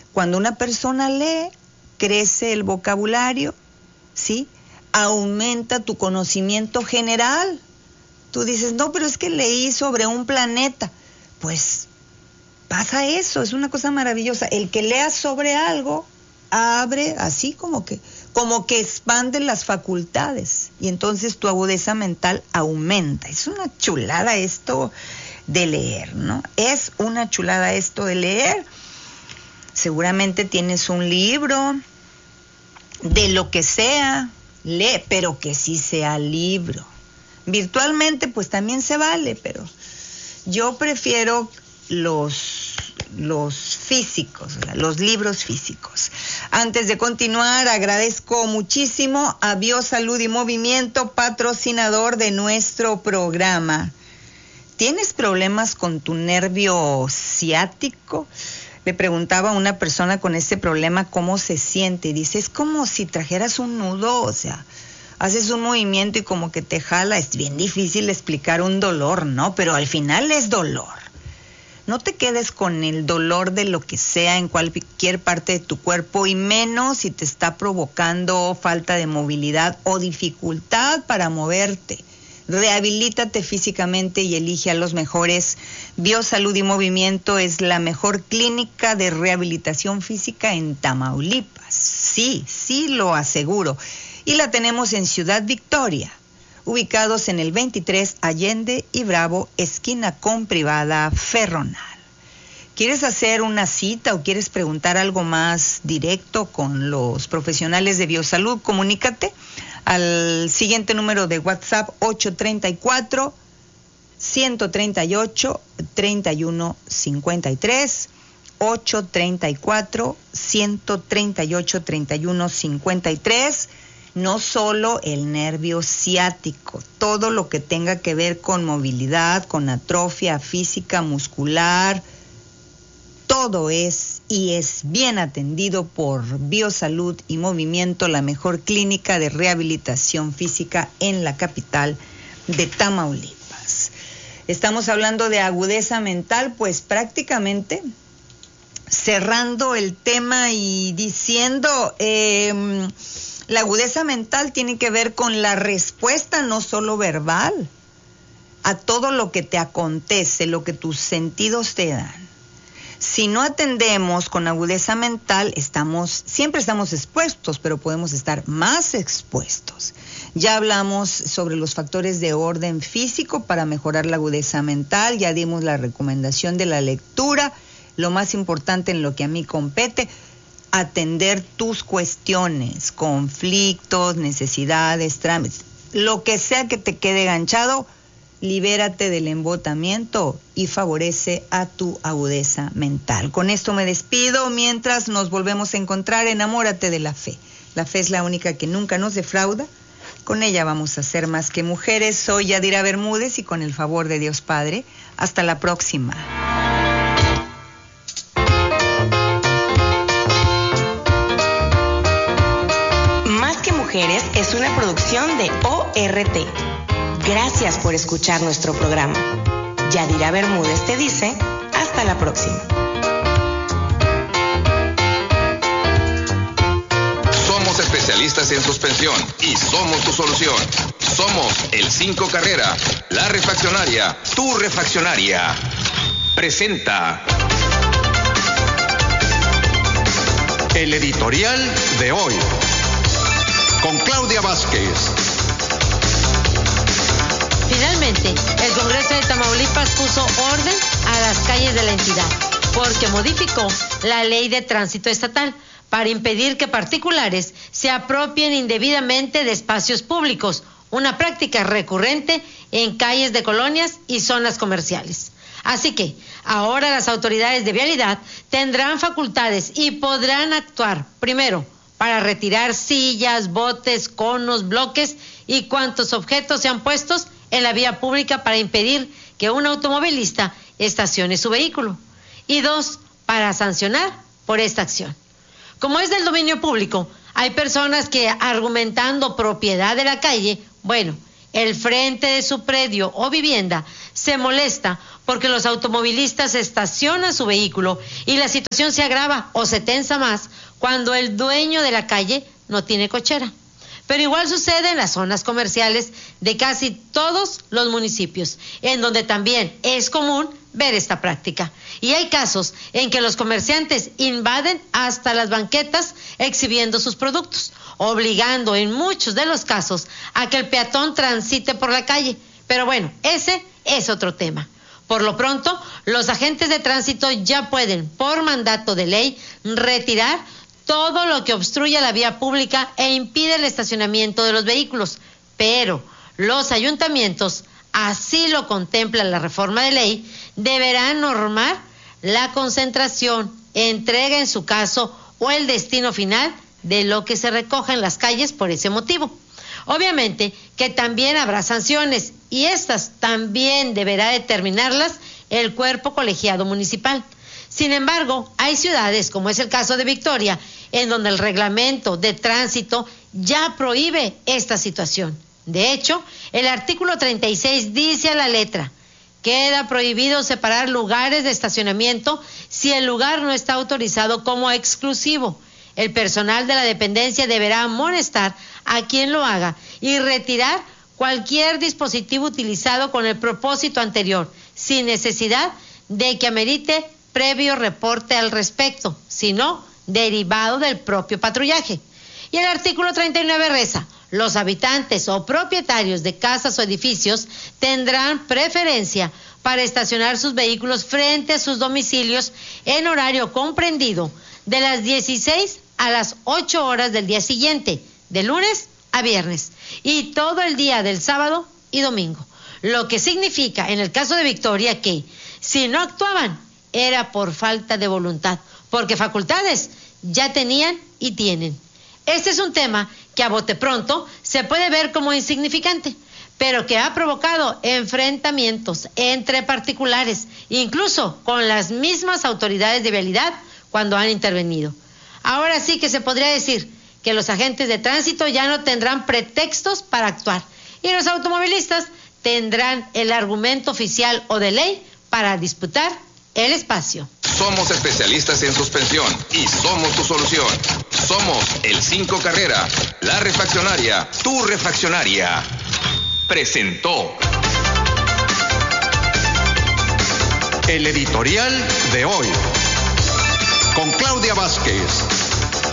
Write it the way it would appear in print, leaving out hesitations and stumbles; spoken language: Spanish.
Cuando una persona lee, crece el vocabulario, ¿sí? Aumenta tu conocimiento general. Tú dices, no, pero es que leí sobre un planeta. Pues pasa eso, es una cosa maravillosa. El que leas sobre algo abre así como que expande las facultades y entonces tu agudeza mental aumenta. Es una chulada esto de leer, ¿no? Es una chulada esto de leer. Seguramente tienes un libro de lo que sea, lee, pero que sí sea libro. Virtualmente pues también se vale, pero yo prefiero los físicos, o sea, los libros físicos. Antes de continuar, agradezco muchísimo a Biosalud y Movimiento, patrocinador de nuestro programa. ¿Tienes problemas con tu nervio ciático? Le preguntaba a una persona con este problema cómo se siente y dice, es como si trajeras un nudo, o sea, haces un movimiento y como que te jala. Es bien difícil explicar un dolor, ¿no? Pero al final es dolor. No te quedes con el dolor de lo que sea en cualquier parte de tu cuerpo y menos si te está provocando falta de movilidad o dificultad para moverte. Rehabilítate físicamente y elige a los mejores. Biosalud y Movimiento es la mejor clínica de rehabilitación física en Tamaulipas. Sí, lo aseguro. Y la tenemos en Ciudad Victoria, ubicados en el 23 Allende y Bravo, esquina con Privada Ferronal. ¿Quieres hacer una cita o quieres preguntar algo más directo con los profesionales de Biosalud? Comunícate al siguiente número de WhatsApp, 834-138-3153, 834-138-3153. No solo el nervio ciático, todo lo que tenga que ver con movilidad, con atrofia física, muscular, todo es y es bien atendido por Biosalud y Movimiento, la mejor clínica de rehabilitación física en la capital de Tamaulipas. Estamos hablando de agudeza mental, pues prácticamente cerrando el tema y diciendo, la agudeza mental tiene que ver con la respuesta no solo verbal a todo lo que te acontece, lo que tus sentidos te dan. Si no atendemos con agudeza mental, siempre estamos expuestos, pero podemos estar más expuestos. Ya hablamos sobre los factores de orden físico para mejorar la agudeza mental, ya dimos la recomendación de la lectura, lo más importante en lo que a mí compete, atender tus cuestiones, conflictos, necesidades, trámites, lo que sea que te quede ganchado, libérate del embotamiento y favorece a tu agudeza mental. Con esto me despido, mientras nos volvemos a encontrar, enamórate de la fe. La fe es la única que nunca nos defrauda, con ella vamos a ser más que mujeres. Soy Yadira Bermúdez y con el favor de Dios Padre, hasta la próxima. Más que Mujeres es una producción de ORT. Gracias por escuchar nuestro programa. Yadira Bermúdez te dice, hasta la próxima. Somos especialistas en suspensión y somos tu solución. Somos el 5 Carrera, la refaccionaria, tu refaccionaria. Presenta el editorial de hoy con Claudia Vázquez. Finalmente, el Congreso de Tamaulipas puso orden a las calles de la entidad porque modificó la ley de tránsito estatal para impedir que particulares se apropien indebidamente de espacios públicos, una práctica recurrente en calles de colonias y zonas comerciales. Así que ahora las autoridades de vialidad tendrán facultades y podrán actuar, primero, para retirar sillas, botes, conos, bloques y cuantos objetos sean puestos en la vía pública para impedir que un automovilista estacione su vehículo. Y 2, para sancionar por esta acción. Como es del dominio público, hay personas que argumentando propiedad de la calle, bueno, el frente de su predio o vivienda se molesta porque los automovilistas estacionan su vehículo y la situación se agrava o se tensa más cuando el dueño de la calle no tiene cochera. Pero igual sucede en las zonas comerciales de casi todos los municipios, en donde también es común ver esta práctica. Y hay casos en que los comerciantes invaden hasta las banquetas exhibiendo sus productos, obligando en muchos de los casos a que el peatón transite por la calle. Pero bueno, ese es otro tema. Por lo pronto, los agentes de tránsito ya pueden, por mandato de ley, retirar todo lo que obstruya la vía pública e impide el estacionamiento de los vehículos. Pero los ayuntamientos, así lo contempla la reforma de ley, deberán normar la concentración, entrega en su caso o el destino final de lo que se recoja en las calles por ese motivo. Obviamente que también habrá sanciones y estas también deberá determinarlas el cuerpo colegiado municipal. Sin embargo, hay ciudades, como es el caso de Victoria, en donde el reglamento de tránsito ya prohíbe esta situación. De hecho, el artículo 36 dice a la letra: queda prohibido separar lugares de estacionamiento si el lugar no está autorizado como exclusivo. El personal de la dependencia deberá amonestar a quien lo haga y retirar cualquier dispositivo utilizado con el propósito anterior, sin necesidad de que amerite previo reporte al respecto, sino derivado del propio patrullaje. Y el artículo 39 reza: los habitantes o propietarios de casas o edificios tendrán preferencia para estacionar sus vehículos frente a sus domicilios en horario comprendido de las 16 a las 8 horas del día siguiente, de lunes a viernes, y todo el día del sábado y domingo. Lo que significa, en el caso de Victoria, que si no actuaban era por falta de voluntad, porque facultades ya tenían y tienen. Este es un tema que a bote pronto se puede ver como insignificante, pero que ha provocado enfrentamientos entre particulares, incluso con las mismas autoridades de vialidad cuando han intervenido. Ahora sí que se podría decir que los agentes de tránsito ya no tendrán pretextos para actuar y los automovilistas tendrán el argumento oficial o de ley para disputar el espacio. Somos especialistas en suspensión y somos tu solución. Somos el 5 Carrera, la refaccionaria, tu refaccionaria. Presentó el editorial de hoy con Claudia Vázquez.